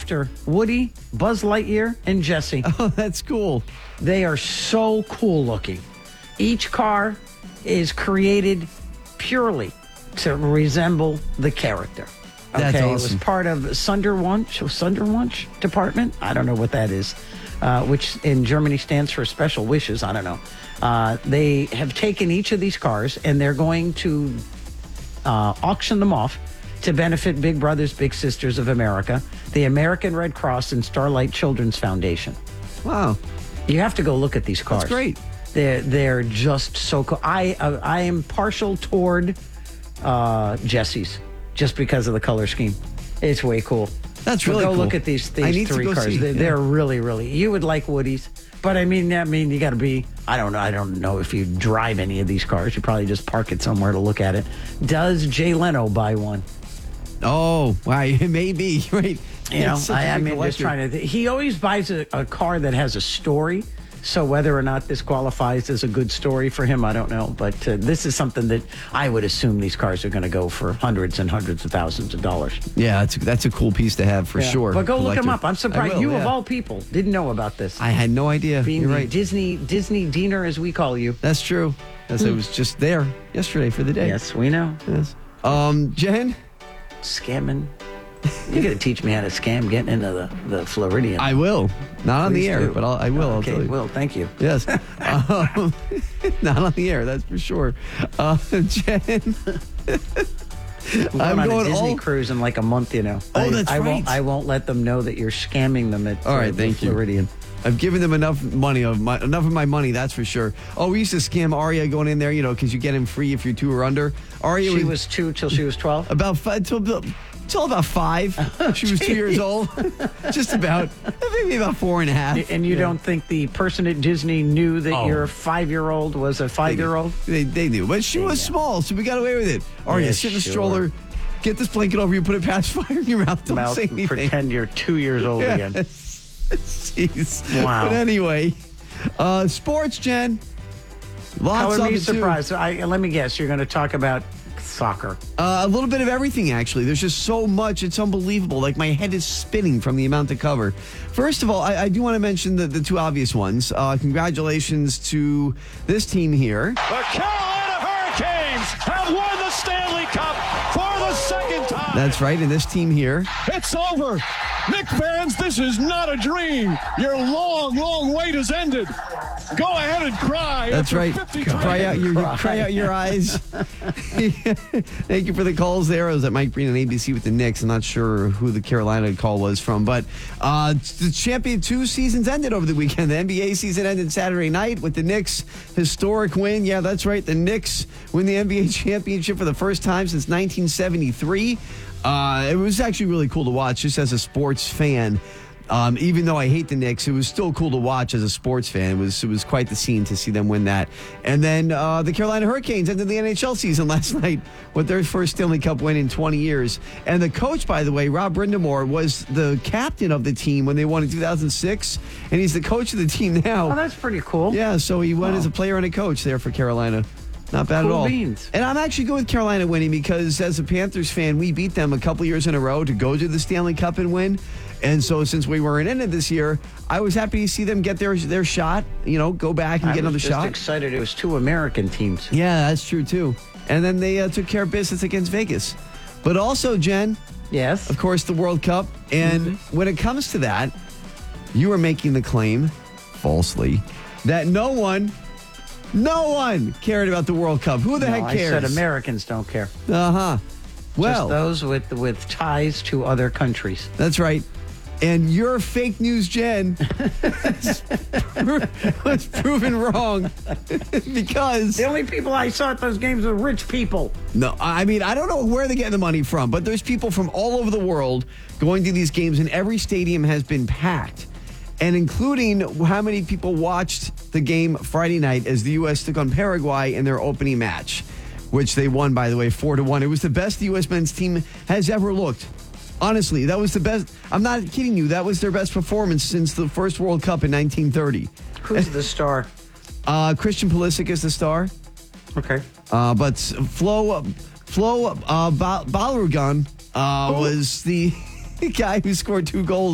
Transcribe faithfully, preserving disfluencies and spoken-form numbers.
after Woody, Buzz Lightyear, and Jessie. Oh, that's cool. They are so cool looking. Each car is created purely to resemble the character. Okay, That's awesome. It was part of Sonderwunsch, Sonderwunsch department. I don't know what that is, uh, which in Germany stands for special wishes. I don't know. Uh, they have taken each of these cars and they're going to uh, auction them off to benefit Big Brothers Big Sisters of America, the American Red Cross, and Starlight Children's Foundation. Wow. You have to go look at these cars. That's great. They're, they're just so cool. I, uh, I am partial toward uh, Jessie's just because of the color scheme. It's way cool. That's But really go cool. look at these, I these need to three go cars. see, They're, yeah. they're really, really. You would like Woody's. But I mean, I mean, you got to be. I don't know. I don't know if you drive any of these cars. You probably just park it somewhere to look at it. Does Jay Leno buy one? Oh, wow. Maybe. Right. You know, It's such a I, I big mean, just collector. trying to. He always buys a, a car that has a story. So whether or not this qualifies as a good story for him, I don't know. But uh, this is something that I would assume these cars are going to go for hundreds and hundreds of thousands of dollars. Yeah, that's a, that's a cool piece to have for Yeah. sure. But go look Collector. him up. I'm I surprised will, you yeah. of all people didn't know about this. I had no idea. Being You're the right. Disney Disney Diener, as we call you. That's true. As I was just there yesterday for the day. Yes, we know. Yes. Um, Jen? Scamming. You got to teach me how to scam getting into the, the Floridian. I will. Not on the Please air, do. but I'll, I will. Okay, I'll tell you. Will, thank you. Yes. um, not on the air, that's for sure. Uh, Jen? I'm going I'm on going a Disney all- cruise in like a month, you know. Oh, I, that's I right. Won't, I won't let them know that you're scamming them at All uh, right, the thank you. Floridian. I've given them enough money of my enough of my money, that's for sure. Oh, we used to scam Aria going in there, you know, because you get him free if you're two or under. Aria She was two till she was twelve. about five, till, till about five. She was two years old, just about, maybe about four and a half. And you Yeah. don't think the person at Disney knew that Oh. your five-year-old was a five-year-old? They, they knew, but she was Yeah. small, so we got away with it. Aria, Yeah, sit in the sure. stroller, get this blanket over you, put a pacifier in your mouth, don't Mouth, say anything. pretend you're two years old again. Jeez. Wow. But anyway, uh, sports, Jen. Lots Color of me it, too. surprised. I, let me guess, you're going to talk about soccer. Uh, a little bit of everything, actually. There's just so much. It's unbelievable. Like, my head is spinning from the amount to cover. First of all, I, I do want to mention the, the two obvious ones. Uh, congratulations to this team here. The Carolina Hurricanes have won the Stanley Cup for the second time. That's right, and this team here. It's over. Nick fans, this is not a dream. Your long, long wait has ended. Go ahead and cry. That's after right. fifty Cry out your Cry. cry out your eyes. Thank you for the calls there. I was at Mike Breen on A B C with the Knicks. I'm not sure who the Carolina call was from, but uh, the champion two seasons ended over the weekend. The N B A season ended Saturday night with the Knicks' historic win. Yeah, that's right. The Knicks win the N B A championship for the first time since nineteen seventy-three. Uh, it was actually really cool to watch just as a sports fan. Um, even though I hate the Knicks, it was still cool to watch as a sports fan. It was it was quite the scene to see them win that. And then uh, the Carolina Hurricanes ended the N H L season last night with their first Stanley Cup win in twenty years. And the coach, by the way, Rob Brindamore, was the captain of the team when they won in two thousand six, and he's the coach of the team now. Oh, that's pretty cool. Yeah, so he went Wow. as a player and a coach there for Carolina. Not bad Cool at all. beans. And I'm actually good with Carolina winning because as a Panthers fan, we beat them a couple years in a row to go to the Stanley Cup and win. And so since we weren't in it this year, I was happy to see them get their their shot, you know, go back and I get was another just shot. excited it was two American teams. Yeah, that's true too. And then they uh, took care of business against Vegas. But also, Jen, Yes. of course, the World Cup. And Mm-hmm. when it comes to that, you are making the claim, falsely, that no one, no one cared about the World Cup. Who the No, heck I cares? said Americans don't care. Uh-huh. Well, Just those with with ties to other countries. that's right. And your fake news, Jen, was proven wrong because The only people I saw at those games were rich people. no, I mean I don't know where they're getting the money from, but there's people from all over the world going to these games, and every stadium has been packed, and including how many people watched the game Friday night as the U S took on Paraguay in their opening match, which they won, by the way, four to one. It was the best the U S men's team has ever looked. Honestly, that was the best. I'm not kidding you. That was their best performance since the first World Cup in nineteen thirty. Who's the star? Uh, Christian Pulisic is the star, Okay. uh, but Flo Flo uh, ba- Balogun uh, was the guy who scored two goals